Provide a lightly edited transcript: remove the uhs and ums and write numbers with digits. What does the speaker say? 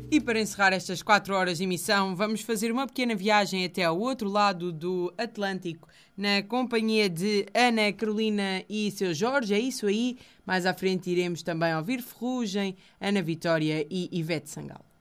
E para encerrar estas 4 horas de emissão, vamos fazer uma pequena viagem até ao outro lado do Atlântico, na companhia de Ana Carolina e seu Jorge, é isso aí. Mais à frente iremos também ouvir Ferrugem, Ana Vitória e Ivete Sangalo.